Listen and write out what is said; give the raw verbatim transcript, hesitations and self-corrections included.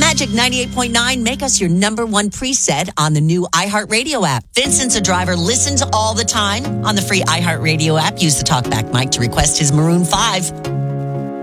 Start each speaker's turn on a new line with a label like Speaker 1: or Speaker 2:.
Speaker 1: Magic ninety-eight point nine, make us your number one preset on the new iHeartRadio app. Vincent's a driver, listens all the time on the free iHeartRadio app. Use the talkback mic to request his Maroon five.